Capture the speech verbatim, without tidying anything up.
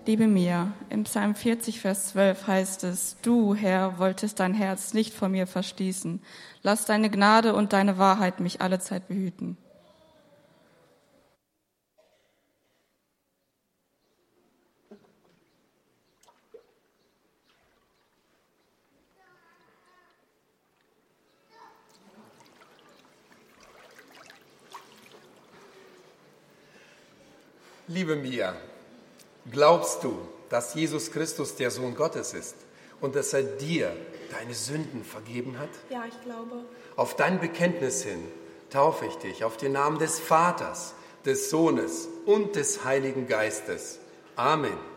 Liebe Mia, im Psalm vierzig, Vers zwölf heißt es, du, Herr, wolltest dein Herz nicht vor mir verschließen. Lass deine Gnade und deine Wahrheit mich allezeit behüten. Liebe Mia, glaubst du, dass Jesus Christus der Sohn Gottes ist und dass er dir deine Sünden vergeben hat? Ja, ich glaube. Auf dein Bekenntnis hin taufe ich dich auf den Namen des Vaters, des Sohnes und des Heiligen Geistes. Amen.